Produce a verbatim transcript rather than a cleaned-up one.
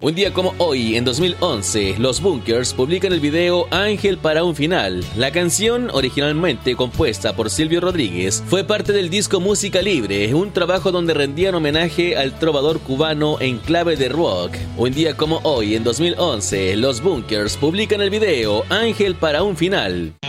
Un día como hoy, en dos mil once, los Bunkers publican el video Ángel para un final. La canción, originalmente compuesta por Silvio Rodríguez, fue parte del disco Música Libre, un trabajo donde rendían homenaje al trovador cubano en clave de rock. Un día como hoy, en dos mil once, los Bunkers publican el video Ángel para un final.